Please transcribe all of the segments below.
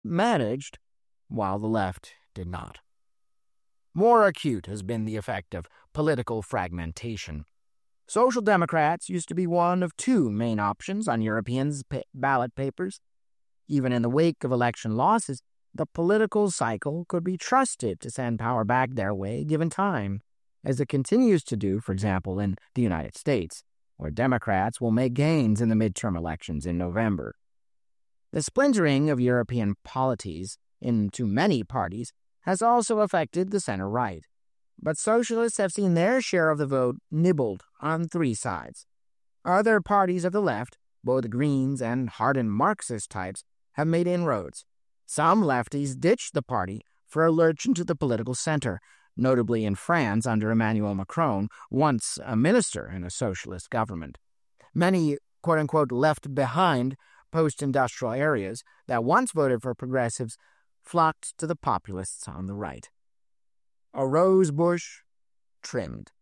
managed, while the left did not. More acute has been the effect of political fragmentation. Social Democrats used to be one of two main options on Europeans' ballot papers. Even in the wake of election losses, the political cycle could be trusted to send power back their way given time, as it continues to do, for example, in the United States, where Democrats will make gains in the midterm elections in November. The splintering of European polities into many parties has also affected the center-right, but socialists have seen their share of the vote nibbled on three sides. Other parties of the left, both Greens and hardened Marxist types, have made inroads. Some lefties ditched the party for a lurch into the political center, notably in France under Emmanuel Macron, once a minister in a socialist government. Many, quote-unquote, left-behind post-industrial areas that once voted for progressives flocked to the populists on the right. A rose bush trimmed.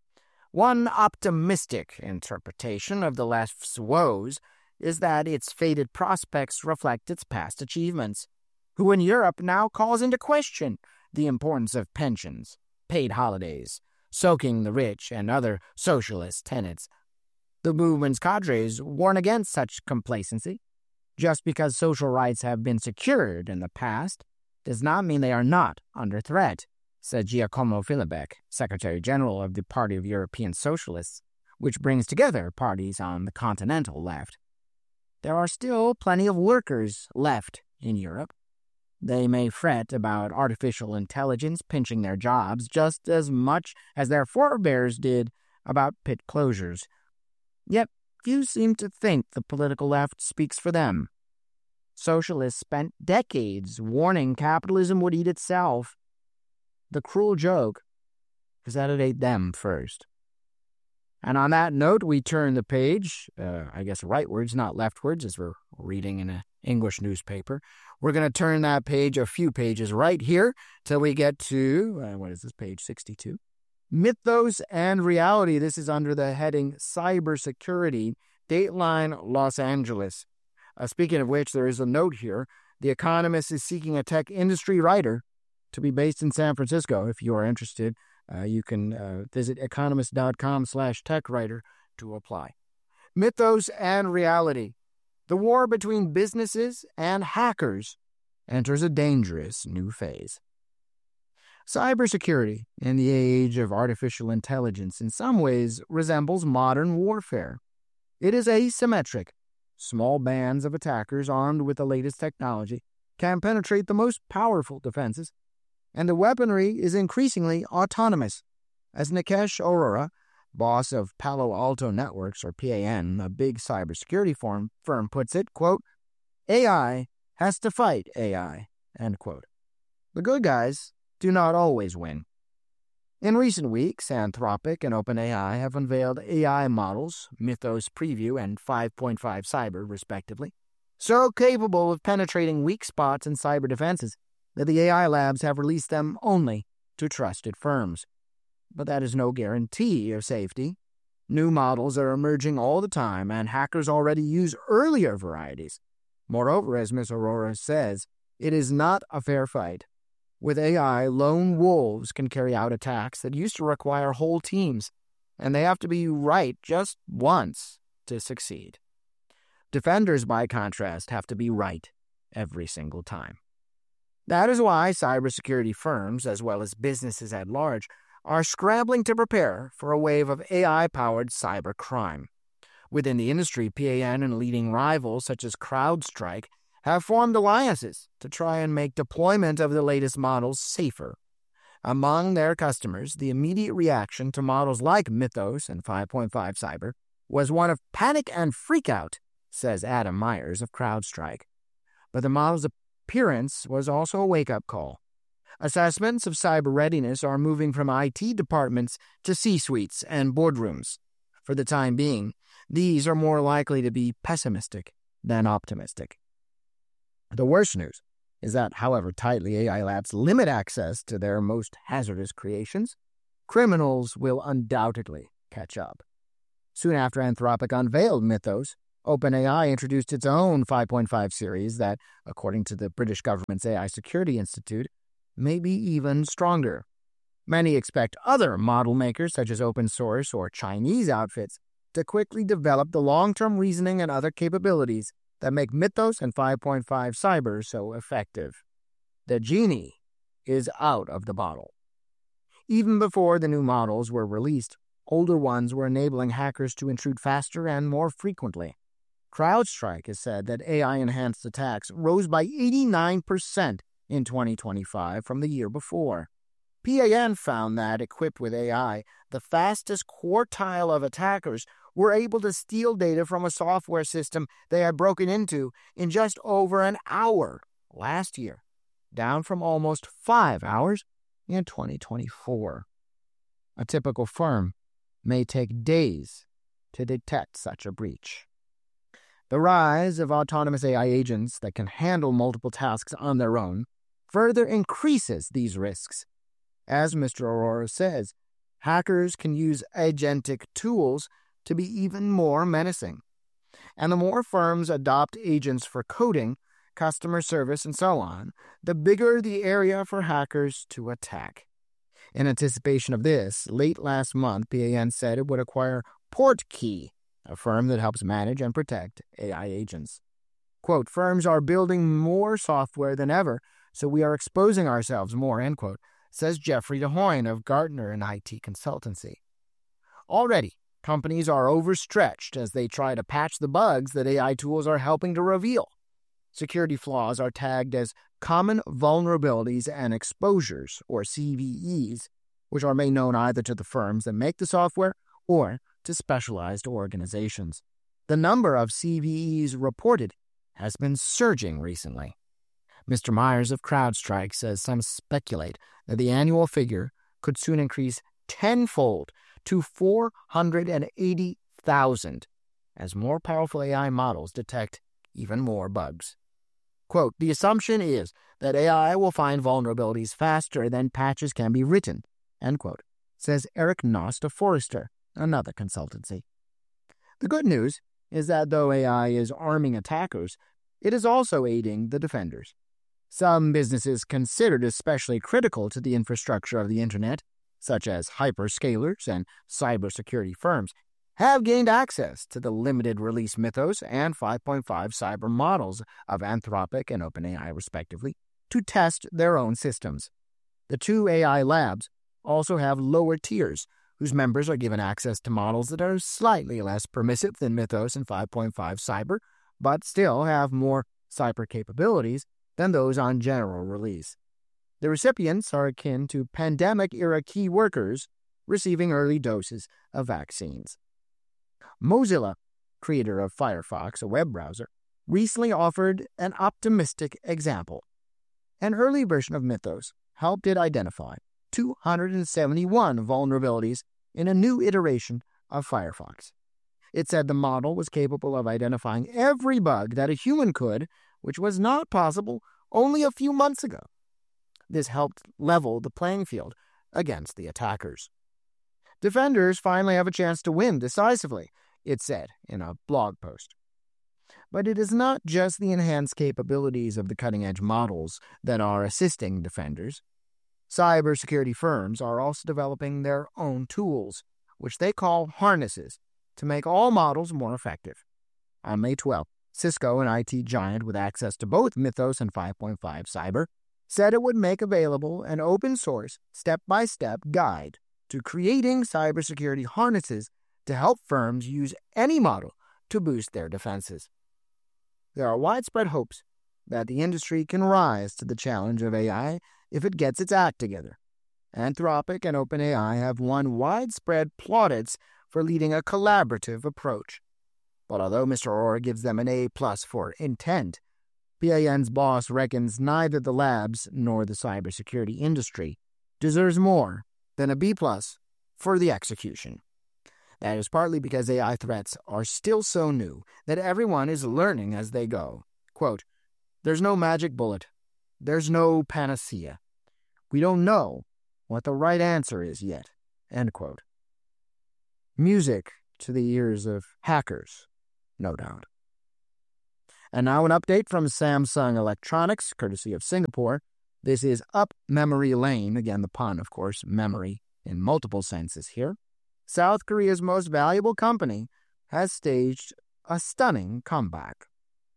One optimistic interpretation of the left's woes is that its faded prospects reflect its past achievements, who in Europe now calls into question the importance of pensions, paid holidays, soaking the rich, and other socialist tenets. The movement's cadres warn against such complacency. Just because social rights have been secured in the past does not mean they are not under threat, said Giacomo Filibeck, Secretary General of the Party of European Socialists, which brings together parties on the continental left. There are still plenty of workers left in Europe. They may fret about artificial intelligence pinching their jobs just as much as their forebears did about pit closures. Yet few seem to think the political left speaks for them. Socialists spent decades warning capitalism would eat itself. The cruel joke is that it ate them first. And on that note, we turn the page, rightwards, not leftwards, as we're reading in an English newspaper. We're going to turn that page a few pages right here till we get to, page 62? Mythos and Reality. This is under the heading Cybersecurity, Dateline Los Angeles. Speaking of which, there is a note here. The Economist is seeking a tech industry writer to be based in San Francisco. If you are interested, you can visit economist.com/techwriter to apply. Mythos and Reality. The war between businesses and hackers enters a dangerous new phase. Cybersecurity in the age of artificial intelligence in some ways resembles modern warfare. It is asymmetric. Small bands of attackers armed with the latest technology can penetrate the most powerful defenses, and the weaponry is increasingly autonomous. As Nikesh Arora, boss of Palo Alto Networks, or PAN, a big cybersecurity firm, puts it, quote, AI has to fight AI, end quote. The good guys do not always win. In recent weeks, Anthropic and OpenAI have unveiled AI models, Mythos Preview and 5.5 Cyber, respectively, so capable of penetrating weak spots in cyber defenses that the AI labs have released them only to trusted firms. But that is no guarantee of safety. New models are emerging all the time, and hackers already use earlier varieties. Moreover, as Ms. Arora says, it is not a fair fight. With AI, lone wolves can carry out attacks that used to require whole teams, and they have to be right just once to succeed. Defenders, by contrast, have to be right every single time. That is why cybersecurity firms, as well as businesses at large, are scrambling to prepare for a wave of AI-powered cybercrime. Within the industry, PAN and leading rivals such as CrowdStrike have formed alliances to try and make deployment of the latest models safer. Among their customers, the immediate reaction to models like Mythos and 5.5 Cyber was one of panic and freakout, says Adam Myers of CrowdStrike. But the model's appearance was also a wake-up call. Assessments of cyber readiness are moving from IT departments to C-suites and boardrooms. For the time being, these are more likely to be pessimistic than optimistic. The worst news is that, however tightly AI labs limit access to their most hazardous creations, criminals will undoubtedly catch up. Soon after Anthropic unveiled Mythos, OpenAI introduced its own 5.5 series that, according to the British government's AI Security Institute, may be even stronger. Many expect other model makers, such as open source or Chinese outfits, to quickly develop the long-term reasoning and other capabilities that make Mythos and 5.5 Cyber so effective. The genie is out of the bottle. Even before the new models were released, older ones were enabling hackers to intrude faster and more frequently. CrowdStrike has said that AI-enhanced attacks rose by 89% in 2025 from the year before. PAN found that, equipped with AI, the fastest quartile of attackers were able to steal data from a software system they had broken into in just over an hour last year, down from almost 5 hours in 2024. A typical firm may take days to detect such a breach. The rise of autonomous AI agents that can handle multiple tasks on their own further increases these risks. As Mr. Arora says, hackers can use agentic tools to be even more menacing. And the more firms adopt agents for coding, customer service, and so on, the bigger the area for hackers to attack. In anticipation of this, late last month, PAN said it would acquire Portkey, a firm that helps manage and protect AI agents. Quote, firms are building more software than ever, so we are exposing ourselves more, end quote, says Jeffrey DeHoyne of Gartner and IT Consultancy. Already, companies are overstretched as they try to patch the bugs that AI tools are helping to reveal. Security flaws are tagged as common vulnerabilities and exposures, or CVEs, which are made known either to the firms that make the software or to specialized organizations. The number of CVEs reported has been surging recently. Mr. Myers of CrowdStrike says some speculate that the annual figure could soon increase tenfold to 480,000 as more powerful AI models detect even more bugs. Quote, the assumption is that AI will find vulnerabilities faster than patches can be written, end quote, says Eric Nost of Forrester, another consultancy. The good news is that though AI is arming attackers, it is also aiding the defenders. Some businesses considered especially critical to the infrastructure of the Internet, such as hyperscalers and cybersecurity firms, have gained access to the limited release Mythos and 5.5 Cyber models of Anthropic and OpenAI respectively to test their own systems. The two AI labs also have lower tiers, whose members are given access to models that are slightly less permissive than Mythos and 5.5 Cyber, but still have more cyber capabilities than those on general release. The recipients are akin to pandemic-era key workers receiving early doses of vaccines. Mozilla, creator of Firefox, a web browser, recently offered an optimistic example. An early version of Mythos helped it identify 271 vulnerabilities in a new iteration of Firefox. It said the model was capable of identifying every bug that a human could, which was not possible only a few months ago. This helped level the playing field against the attackers. Defenders finally have a chance to win decisively, it said in a blog post. But it is not just the enhanced capabilities of the cutting-edge models that are assisting defenders. Cybersecurity firms are also developing their own tools, which they call harnesses, to make all models more effective. On May 12th, Cisco, an IT giant with access to both Mythos and 5.5 Cyber, said it would make available an open-source, step-by-step guide to creating cybersecurity harnesses to help firms use any model to boost their defenses. There are widespread hopes that the industry can rise to the challenge of AI if it gets its act together. Anthropic and OpenAI have won widespread plaudits for leading a collaborative approach. But although Mr. Arora gives them an A+ for intent, PAN's boss reckons neither the labs nor the cybersecurity industry deserves more than a B+ for the execution. That is partly because AI threats are still so new that everyone is learning as they go. Quote, there's no magic bullet. There's no panacea. We don't know what the right answer is yet. End quote. Music to the ears of hackers, no doubt. And now an update from Samsung Electronics, courtesy of Singapore. This is up memory lane. Again, the pun, of course, memory in multiple senses here. South Korea's most valuable company has staged a stunning comeback.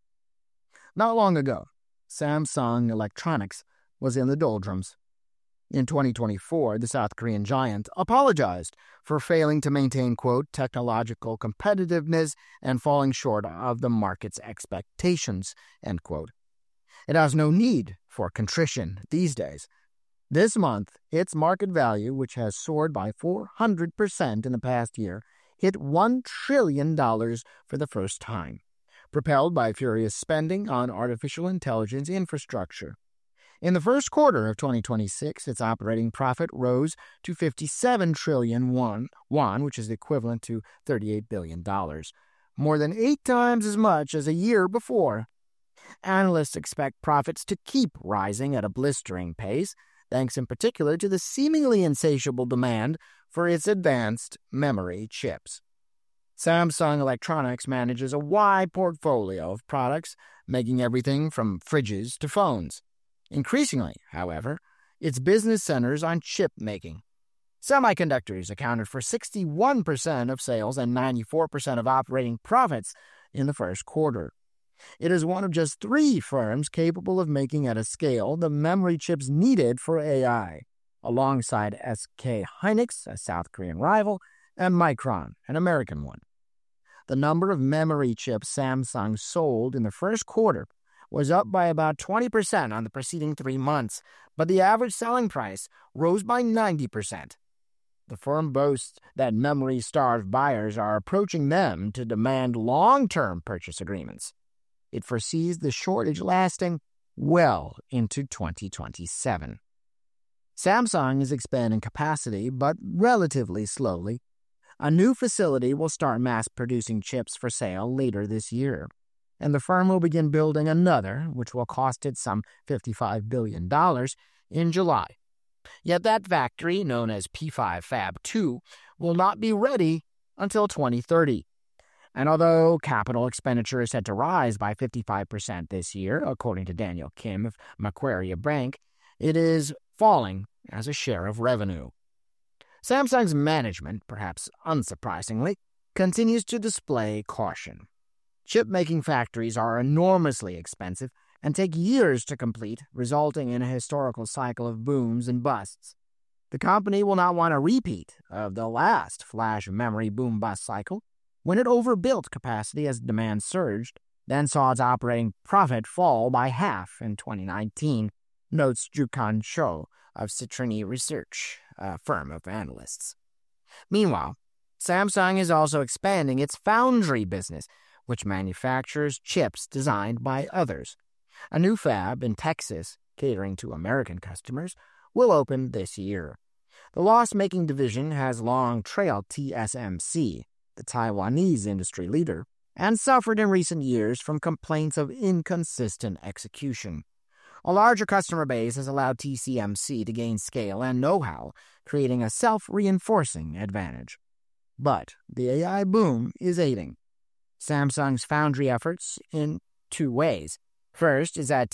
Not long ago, Samsung Electronics was in the doldrums. In 2024, the South Korean giant apologized for failing to maintain, quote, technological competitiveness and falling short of the market's expectations, end quote. It has no need for contrition these days. This month, its market value, which has soared by 400% in the past year, hit $1 trillion for the first time, propelled by furious spending on artificial intelligence infrastructure. In the first quarter of 2026, its operating profit rose to 57 trillion won, which is equivalent to $38 billion, more than 8 times as much as a year before. Analysts expect profits to keep rising at a blistering pace, thanks in particular to the seemingly insatiable demand for its advanced memory chips. Samsung Electronics manages a wide portfolio of products, making everything from fridges to phones. Increasingly, however, its business centers on chip making. Semiconductors accounted for 61% of sales and 94% of operating profits in the first quarter. It is one of just 3 firms capable of making at a scale the memory chips needed for AI, alongside SK Hynix, a South Korean rival, and Micron, an American one. The number of memory chips Samsung sold in the first quarter was up by about 20% on the preceding 3 months, but the average selling price rose by 90%. The firm boasts that memory-starved buyers are approaching them to demand long-term purchase agreements. It foresees the shortage lasting well into 2027. Samsung is expanding capacity, but relatively slowly. A new facility will start mass-producing chips for sale later this year, and the firm will begin building another, which will cost it some $55 billion, in July. Yet that factory, known as P5 Fab 2, will not be ready until 2030. And although capital expenditure is set to rise by 55% this year, according to Daniel Kim of Macquarie Bank, it is falling as a share of revenue. Samsung's management, perhaps unsurprisingly, continues to display caution. Chip-making factories are enormously expensive and take years to complete, resulting in a historical cycle of booms and busts. The company will not want a repeat of the last flash memory boom-bust cycle, when it overbuilt capacity as demand surged, then saw its operating profit fall by half in 2019, notes Jukan Cho of Citrini Research, a firm of analysts. Meanwhile, Samsung is also expanding its foundry business, which manufactures chips designed by others. A new fab in Texas, catering to American customers, will open this year. The loss-making division has long trailed TSMC, the Taiwanese industry leader, and suffered in recent years from complaints of inconsistent execution. A larger customer base has allowed TSMC to gain scale and know-how, creating a self-reinforcing advantage. But the AI boom is aiding Samsung's foundry efforts in 2 ways. First is that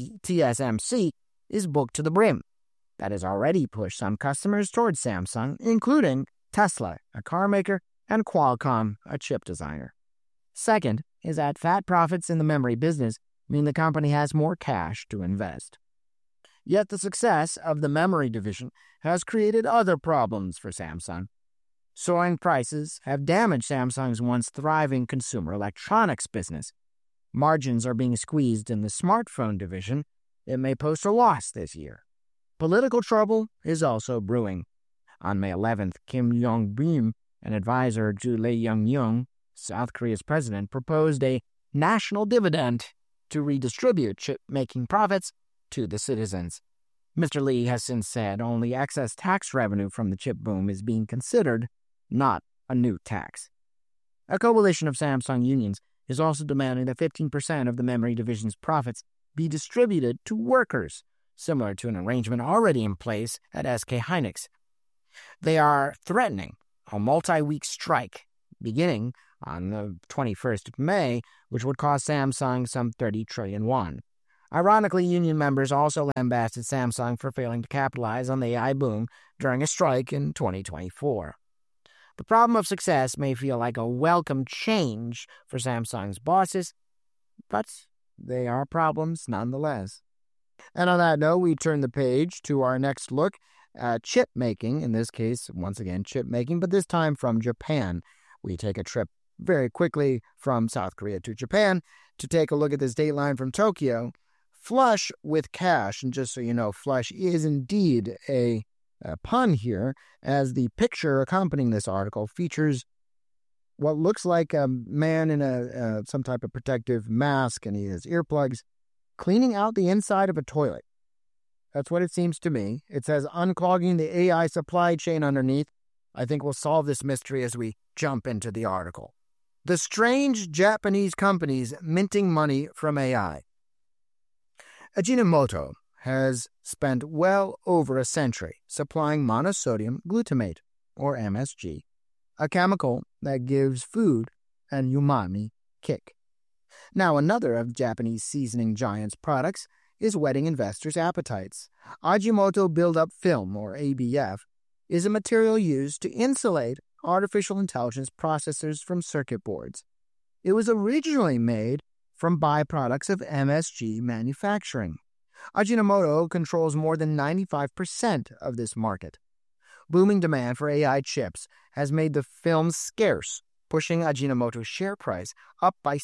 TSMC is booked to the brim. That has already pushed some customers towards Samsung, including Tesla, a car maker, and Qualcomm, a chip designer. Second is that fat profits in the memory business mean the company has more cash to invest. Yet the success of the memory division has created other problems for Samsung. Soaring prices have damaged Samsung's once thriving consumer electronics business. Margins are being squeezed in the smartphone division. It may post a loss this year. Political trouble is also brewing. On May 11th, Kim Yong-beom, an advisor to Lee Young-young, South Korea's president, proposed a national dividend to redistribute chip-making profits to the citizens. Mr. Lee has since said only excess tax revenue from the chip boom is being considered, not a new tax. A coalition of Samsung unions is also demanding that 15% of the memory division's profits be distributed to workers, similar to an arrangement already in place at SK Hynix. They are threatening a multi-week strike beginning on the 21st of May, which would cost Samsung some 30 trillion won. Ironically, union members also lambasted Samsung for failing to capitalize on the AI boom during a strike in 2024. The problem of success may feel like a welcome change for Samsung's bosses, but they are problems nonetheless. And on that note, we turn the page to our next look at chip making, in this case, once again, chip making, but this time from Japan. We take a trip very quickly from South Korea to Japan to take a look at this dateline from Tokyo. Flush with cash, and just so you know, flush is indeed a pun here, as the picture accompanying this article features what looks like a man in some type of protective mask, and he has earplugs, cleaning out the inside of a toilet. That's what it seems to me. It says unclogging the AI supply chain underneath. I think we'll solve this mystery as we jump into the article. The strange Japanese companies minting money from AI. Ajinomoto has spent well over a century supplying monosodium glutamate, or MSG, a chemical that gives food an umami kick. Now, another of Japanese seasoning giants' products is whetting investors' appetites. Ajinomoto Build-Up Film, or ABF, is a material used to insulate artificial intelligence processors from circuit boards. It was originally made from byproducts of MSG manufacturing. Ajinomoto controls more than 95% of this market. Booming demand for AI chips has made the film scarce, pushing Ajinomoto's share price up by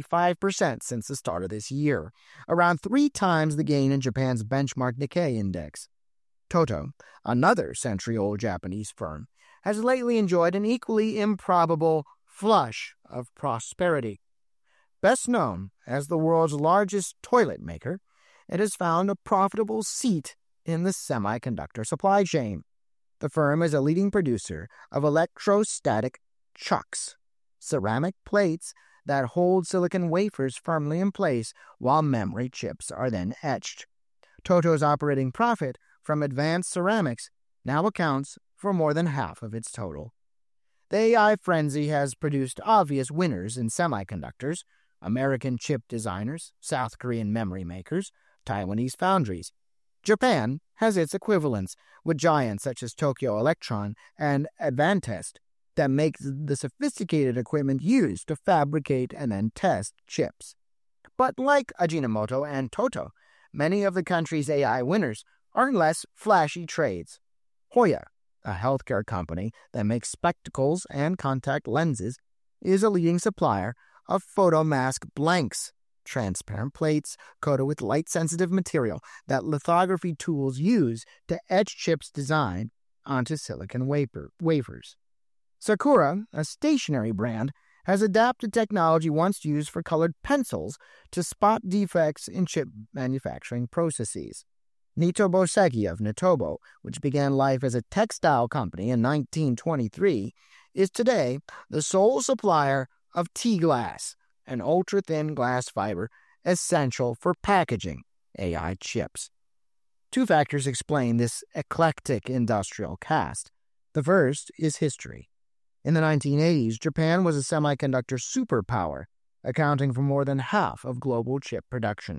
65% since the start of this year, around 3 times the gain in Japan's benchmark Nikkei index. Toto, another century-old Japanese firm, has lately enjoyed an equally improbable flush of prosperity. Best known as the world's largest toilet maker, it has found a profitable seat in the semiconductor supply chain. The firm is a leading producer of electrostatic chucks, ceramic plates that hold silicon wafers firmly in place while memory chips are then etched. Toto's operating profit from advanced ceramics now accounts for more than half of its total. The AI frenzy has produced obvious winners in semiconductors: American chip designers, South Korean memory makers, Taiwanese foundries. Japan has its equivalents, with giants such as Tokyo Electron and Advantest that make the sophisticated equipment used to fabricate and then test chips. But like Ajinomoto and Toto, many of the country's AI winners are less flashy trades. Hoya, a healthcare company that makes spectacles and contact lenses, is a leading supplier of photomask blanks, transparent plates coated with light-sensitive material that lithography tools use to etch chips designed onto silicon wafers. Sakura, a stationery brand, has adapted technology once used for colored pencils to spot defects in chip manufacturing processes. Nitobo Seki of Nitobo, which began life as a textile company in 1923, is today the sole supplier of T-glass, an ultra-thin glass fiber essential for packaging AI chips. 2 factors explain this eclectic industrial cast. The first is history. In the 1980s, Japan was a semiconductor superpower, accounting for more than half of global chip production.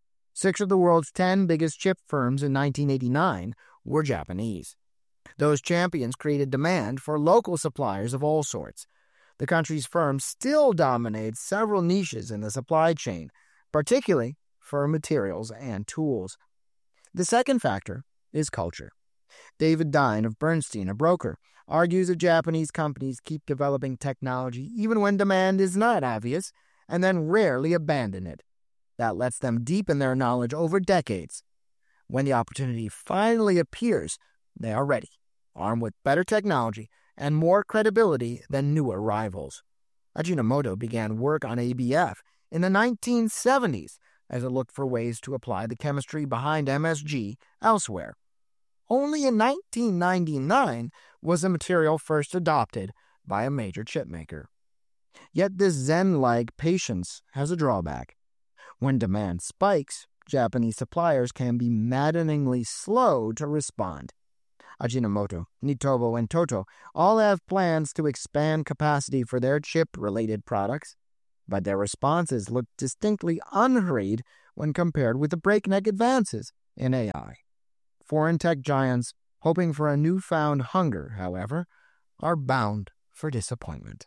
6 of the world's 10 biggest chip firms in 1989 were Japanese. Those champions created demand for local suppliers of all sorts. The country's firms still dominate several niches in the supply chain, particularly for materials and tools. The second factor is culture. David Dine of Bernstein, a broker, argues that Japanese companies keep developing technology even when demand is not obvious, and then rarely abandon it. That lets them deepen their knowledge over decades. When the opportunity finally appears, they are ready, armed with better technology and more credibility than newer rivals. Ajinomoto began work on ABF in the 1970s as it looked for ways to apply the chemistry behind MSG elsewhere. Only in 1999 was the material first adopted by a major chipmaker. Yet this Zen-like patience has a drawback. When demand spikes, Japanese suppliers can be maddeningly slow to respond. Ajinomoto, Nitobo, and Toto all have plans to expand capacity for their chip-related products, but their responses look distinctly unhurried when compared with the breakneck advances in AI. Foreign tech giants, hoping for a newfound hunger, however, are bound for disappointment.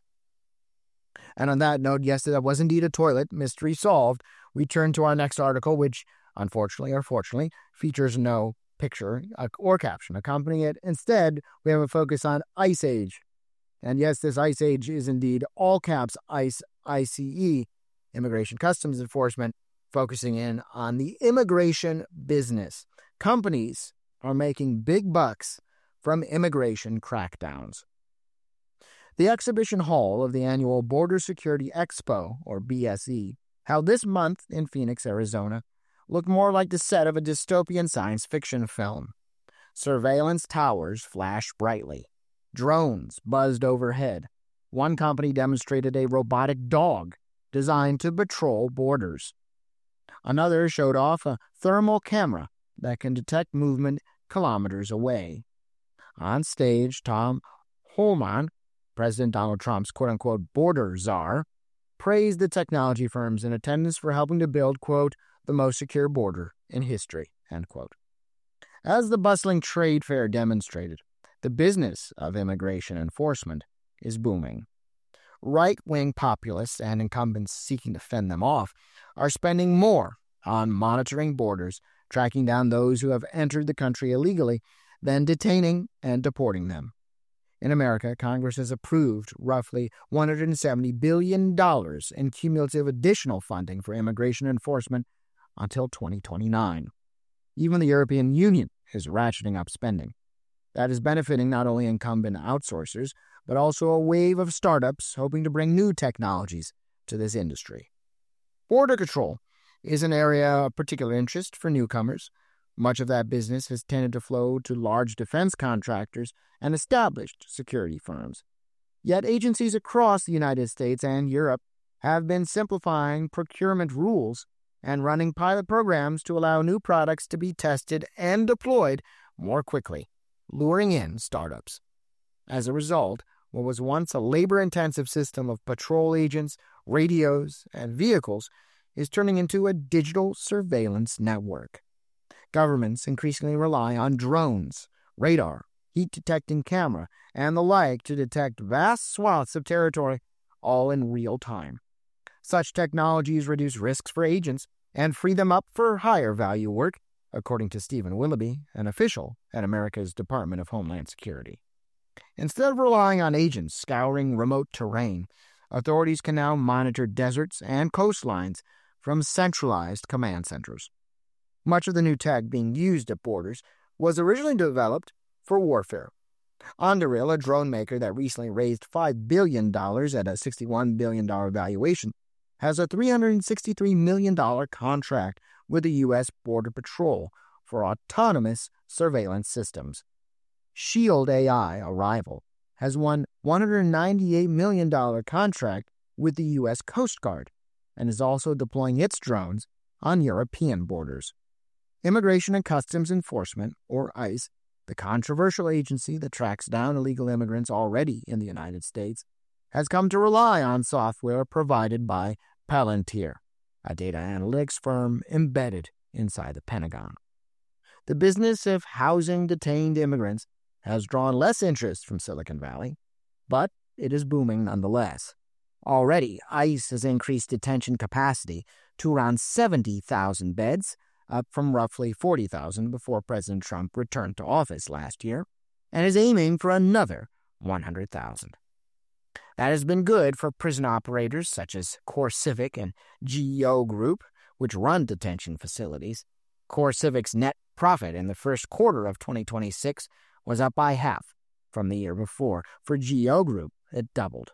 And on that note, yes, that was indeed a toilet, mystery solved. We turn to our next article, which, unfortunately or fortunately, features no picture or caption accompanying it. Instead, we have a focus on Ice Age. And yes, this Ice Age is indeed all caps ICE, ICE, Immigration Customs Enforcement, focusing in on the immigration business. Companies are making big bucks from immigration crackdowns. The exhibition hall of the annual Border Security Expo, or BSE, held this month in Phoenix, Arizona, looked more like the set of a dystopian science fiction film. Surveillance towers flashed brightly. Drones buzzed overhead. One company demonstrated a robotic dog designed to patrol borders. Another showed off a thermal camera that can detect movement kilometers away. On stage, Tom Homan, President Donald Trump's quote-unquote border czar, praised the technology firms in attendance for helping to build, quote, the most secure border in history, end quote. As the bustling trade fair demonstrated, the business of immigration enforcement is booming. Right-wing populists and incumbents seeking to fend them off are spending more on monitoring borders, tracking down those who have entered the country illegally, than detaining and deporting them. In America, Congress has approved roughly $170 billion in cumulative additional funding for immigration enforcement until 2029. Even the European Union is ratcheting up spending. That is benefiting not only incumbent outsourcers, but also a wave of startups hoping to bring new technologies to this industry. Border control is an area of particular interest for newcomers. Much of that business has tended to flow to large defense contractors and established security firms. Yet agencies across the United States and Europe have been simplifying procurement rules and running pilot programs to allow new products to be tested and deployed more quickly, luring in startups. As a result, what was once a labor-intensive system of patrol agents, radios, and vehicles is turning into a digital surveillance network. Governments increasingly rely on drones, radar, heat-detecting camera, and the like to detect vast swaths of territory, all in real time. Such technologies reduce risks for agents and free them up for higher-value work, according to Stephen Willoughby, an official at America's Department of Homeland Security. Instead of relying on agents scouring remote terrain, authorities can now monitor deserts and coastlines from centralized command centers. Much of the new tech being used at borders was originally developed for warfare. Anduril, a drone maker that recently raised $5 billion at a $61 billion valuation, has a $363 million contract with the U.S. Border Patrol for autonomous surveillance systems. Shield AI, a rival, has won $198 million contract with the U.S. Coast Guard and is also deploying its drones on European borders. Immigration and Customs Enforcement, or ICE, the controversial agency that tracks down illegal immigrants already in the United States, has come to rely on software provided by Palantir, a data analytics firm embedded inside the Pentagon. The business of housing detained immigrants has drawn less interest from Silicon Valley, but it is booming nonetheless. Already, ICE has increased detention capacity to around 70,000 beds, up from roughly 40,000 before President Trump returned to office last year, and is aiming for another 100,000. That has been good for prison operators such as CoreCivic and GEO Group, which run detention facilities. CoreCivic's net profit in the first quarter of 2026 was up by half from the year before. For GEO Group, it doubled.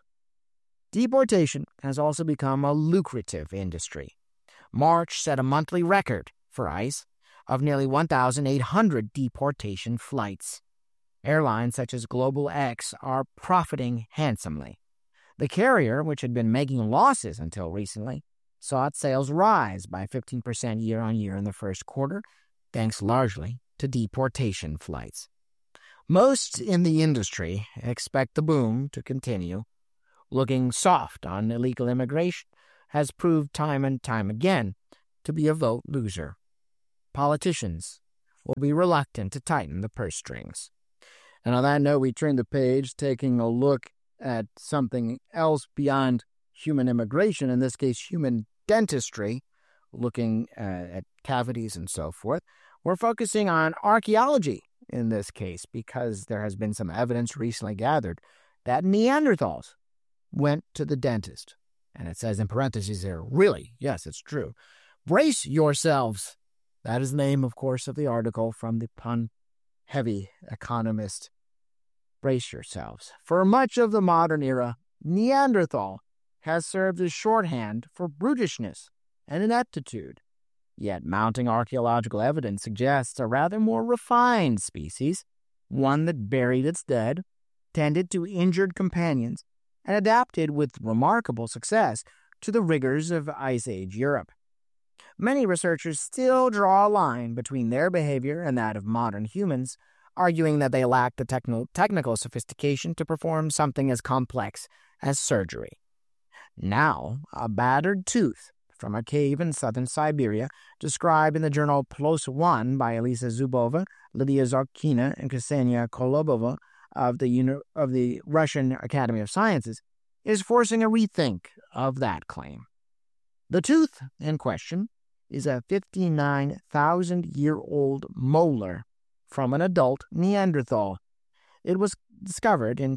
Deportation has also become a lucrative industry. March set a monthly record for ICE of nearly 1,800 deportation flights. Airlines such as Global X are profiting handsomely. The carrier, which had been making losses until recently, saw its sales rise by 15% year-on-year in the first quarter, thanks largely to deportation flights. Most in the industry expect the boom to continue. Looking soft on illegal immigration has proved time and time again to be a vote loser. Politicians will be reluctant to tighten the purse strings. And on that note, we turn the page, taking a look at something else beyond human immigration, in this case, human dentistry, looking at cavities and so forth. We're focusing on archaeology in this case because there has been some evidence recently gathered that Neanderthals went to the dentist. And it says in parentheses there, really, yes, it's true. Brace yourselves. That is the name, of course, of the article from the pun-heavy Economist. Brace yourselves. For much of the modern era, Neanderthal has served as shorthand for brutishness and ineptitude. Yet mounting archaeological evidence suggests a rather more refined species, one that buried its dead, tended to injured companions, and adapted with remarkable success to the rigors of Ice Age Europe. Many researchers still draw a line between their behavior and that of modern humans, arguing that they lack the technical sophistication to perform something as complex as surgery. Now, a battered tooth from a cave in southern Siberia, described in the journal PLOS ONE by Elisa Zubova, Lydia Zarkina, and Ksenia Kolobova of the Russian Academy of Sciences, is forcing a rethink of that claim. The tooth in question is a 59,000-year-old molar from an adult Neanderthal. It was discovered in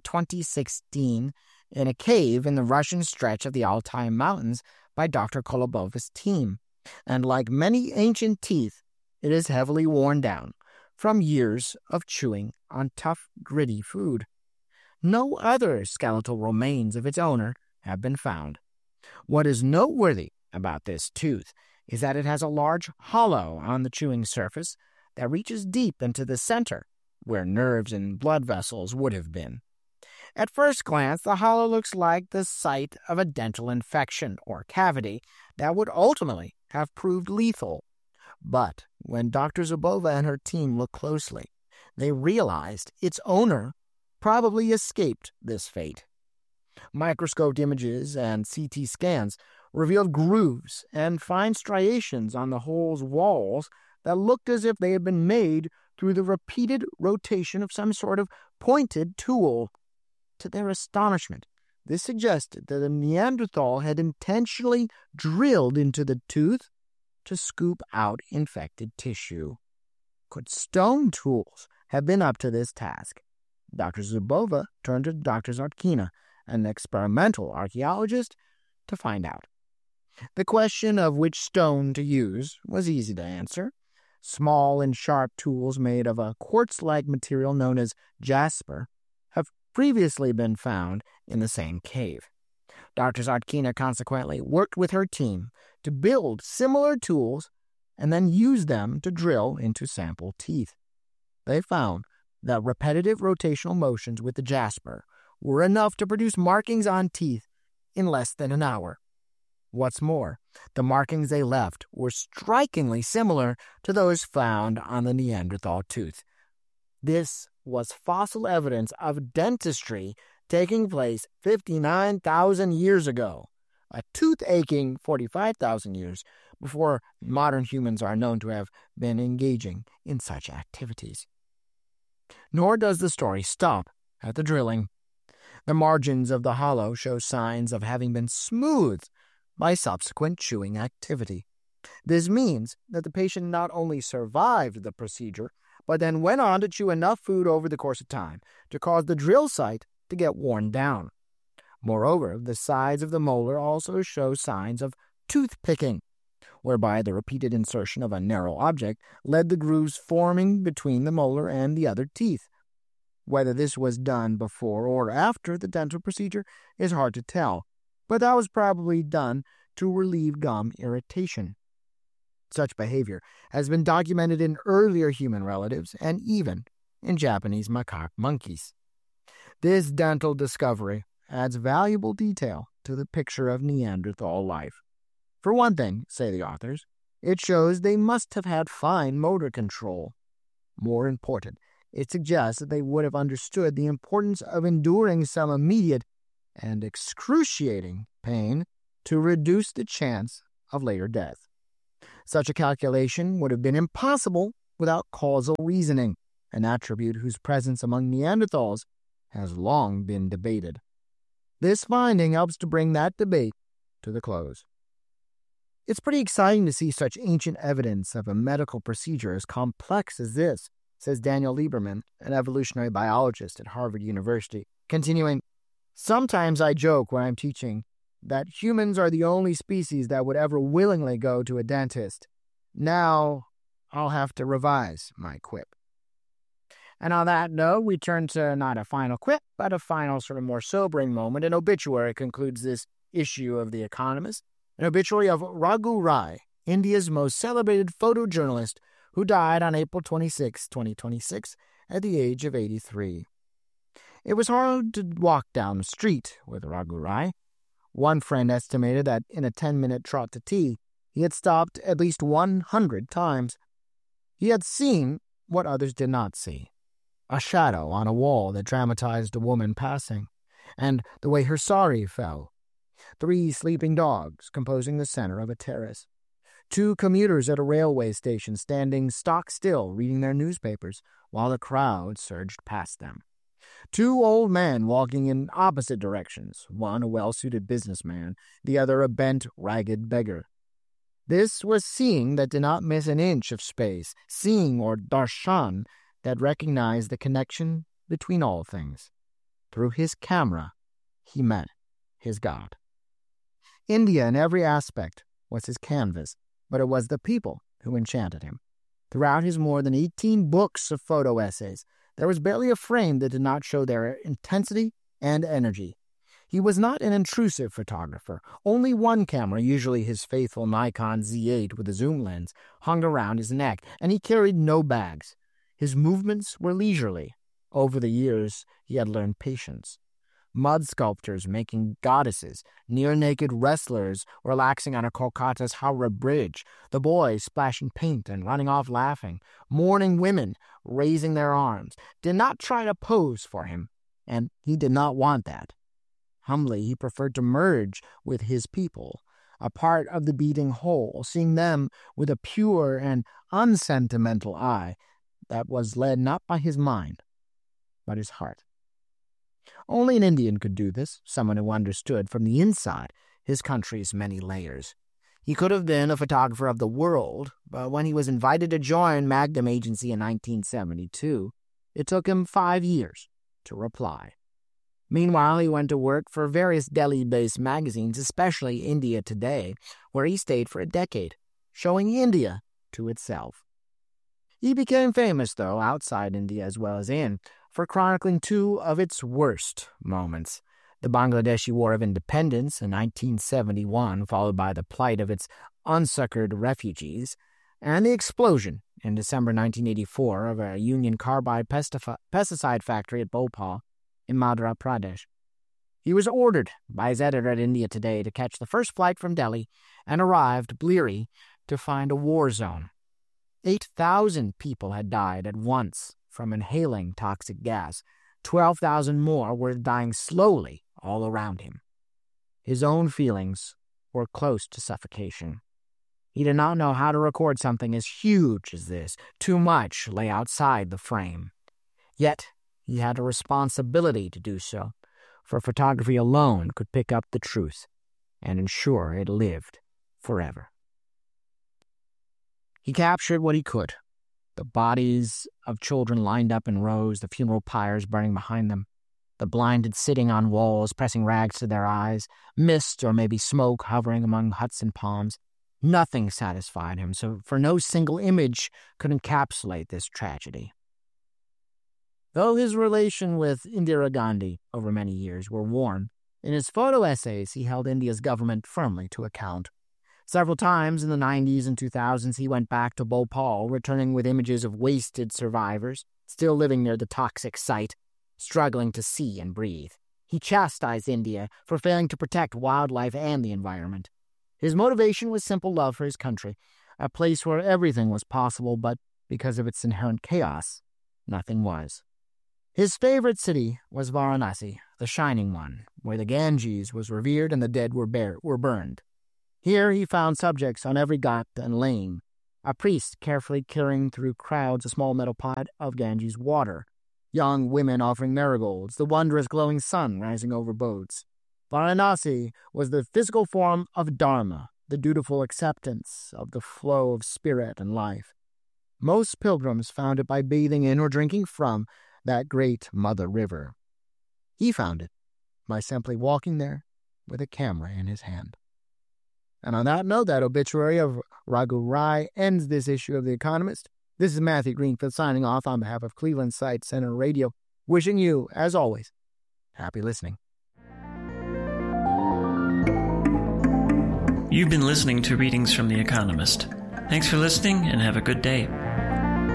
2016 in a cave in the Russian stretch of the Altai Mountains by Dr. Kolobova's team, and like many ancient teeth, it is heavily worn down from years of chewing on tough, gritty food. No other skeletal remains of its owner have been found. What is noteworthy about this tooth is that it has a large hollow on the chewing surface that reaches deep into the center, where nerves and blood vessels would have been. At first glance, the hollow looks like the site of a dental infection or cavity that would ultimately have proved lethal. But when Dr. Zubova and her team looked closely, they realized its owner probably escaped this fate. Microscoped images and CT scans revealed grooves and fine striations on the hole's walls that looked as if they had been made through the repeated rotation of some sort of pointed tool. To their astonishment, this suggested that a Neanderthal had intentionally drilled into the tooth to scoop out infected tissue. Could stone tools have been up to this task? Dr. Zubova turned to Dr. Zarkina, an experimental archaeologist, to find out. The question of which stone to use was easy to answer. Small and sharp tools made of a quartz-like material known as jasper have previously been found in the same cave. Dr. Zarkina consequently worked with her team to build similar tools and then use them to drill into sample teeth. They found that repetitive rotational motions with the jasper were enough to produce markings on teeth in less than an hour. What's more, the markings they left were strikingly similar to those found on the Neanderthal tooth. This was fossil evidence of dentistry taking place 59,000 years ago, a tooth aching 45,000 years before modern humans are known to have been engaging in such activities. Nor does the story stop at the drilling. The margins of the hollow show signs of having been smoothed by subsequent chewing activity. This means that the patient not only survived the procedure, but then went on to chew enough food over the course of time to cause the drill site to get worn down. Moreover, the sides of the molar also show signs of tooth picking, whereby the repeated insertion of a narrow object led the grooves forming between the molar and the other teeth. Whether this was done before or after the dental procedure is hard to tell, but that was probably done to relieve gum irritation. Such behavior has been documented in earlier human relatives and even in Japanese macaque monkeys. This dental discovery adds valuable detail to the picture of Neanderthal life. For one thing, say the authors, it shows they must have had fine motor control. More important, it suggests that they would have understood the importance of enduring some immediate and excruciating pain to reduce the chance of later death. Such a calculation would have been impossible without causal reasoning, an attribute whose presence among Neanderthals has long been debated. This finding helps to bring that debate to the close. It's pretty exciting to see such ancient evidence of a medical procedure as complex as this, says Daniel Lieberman, an evolutionary biologist at Harvard University. Continuing, sometimes I joke when I'm teaching that humans are the only species that would ever willingly go to a dentist. Now I'll have to revise my quip. And on that note, we turn to not a final quip, but a final sort of more sobering moment. An obituary concludes this issue of The Economist. An obituary of Raghu Rai, India's most celebrated photojournalist, who died on April 26, 2026, at the age of 83. It was hard to walk down the street with Raghu Rai. One friend estimated that in a 10-minute trot to tea, he had stopped at least 100 times. He had seen what others did not see. A shadow on a wall that dramatized a woman passing, and the way her sari fell. 3 sleeping dogs composing the center of a terrace. 2 commuters at a railway station standing stock still reading their newspapers while the crowd surged past them. 2 old men walking in opposite directions, one a well-suited businessman, the other a bent, ragged beggar. This was seeing that did not miss an inch of space, seeing or darshan that recognized the connection between all things. Through his camera, he met his God. India in every aspect was his canvas, but it was the people who enchanted him. Throughout his more than 18 books of photo essays, there was barely a frame that did not show their intensity and energy. He was not an intrusive photographer. Only one camera, usually his faithful Nikon Z8 with a zoom lens, hung around his neck, and he carried no bags. His movements were leisurely. Over the years, he had learned patience. Mud sculptors making goddesses, near-naked wrestlers relaxing on a Kolkata's Howrah Bridge, the boys splashing paint and running off laughing, mourning women raising their arms, did not try to pose for him, and he did not want that. Humbly, he preferred to merge with his people, a part of the beating whole, seeing them with a pure and unsentimental eye that was led not by his mind, but his heart. Only an Indian could do this, someone who understood from the inside his country's many layers. He could have been a photographer of the world, but when he was invited to join Magnum Agency in 1972, it took him 5 years to reply. Meanwhile, he went to work for various Delhi-based magazines, especially India Today, where he stayed for a decade, showing India to itself. He became famous, though, outside India as well as in, for chronicling 2 of its worst moments. The Bangladeshi War of Independence in 1971, followed by the plight of its unsuccored refugees, and the explosion in December 1984 of a Union Carbide pesticide factory at Bhopal in Madhya Pradesh. He was ordered by his editor at India Today to catch the first flight from Delhi and arrived bleary to find a war zone. 8,000 people had died at once from inhaling toxic gas. 12,000 more were dying slowly all around him. His own feelings were close to suffocation. He did not know how to record something as huge as this. Too much lay outside the frame. Yet he had a responsibility to do so, for photography alone could pick up the truth and ensure it lived forever. He captured what he could. The bodies of children lined up in rows, the funeral pyres burning behind them, the blinded sitting on walls, pressing rags to their eyes, mist or maybe smoke hovering among huts and palms. Nothing satisfied him, for no single image could encapsulate this tragedy. Though his relation with Indira Gandhi over many years were warm, in his photo essays he held India's government firmly to account. Several times in the 90s and 2000s, he went back to Bhopal, returning with images of wasted survivors, still living near the toxic site, struggling to see and breathe. He chastised India for failing to protect wildlife and the environment. His motivation was simple love for his country, a place where everything was possible, but because of its inherent chaos, nothing was. His favorite city was Varanasi, the Shining One, where the Ganges was revered and the dead were burned. Here he found subjects on every ghat and lane, a priest carefully carrying through crowds a small metal pot of Ganges water, young women offering marigolds, the wondrous glowing sun rising over boats. Varanasi was the physical form of Dharma, the dutiful acceptance of the flow of spirit and life. Most pilgrims found it by bathing in or drinking from that great mother river. He found it by simply walking there with a camera in his hand. And on that note, that obituary of Raghu Rai ends this issue of The Economist. This is Matthew Greenfield signing off on behalf of Cleveland Site Center Radio, wishing you, as always, happy listening. You've been listening to readings from The Economist. Thanks for listening and have a good day.